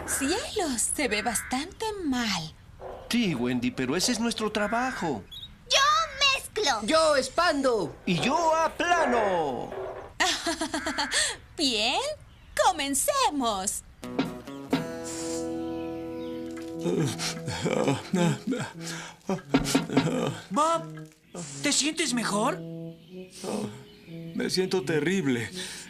Cielos, se ve bastante mal. Sí, Wendy, pero ese es nuestro trabajo. ¡Yo mezclo! ¡Yo expando! Y yo aplano. Bien, comencemos. Bob, ¿te sientes mejor? Me siento terrible.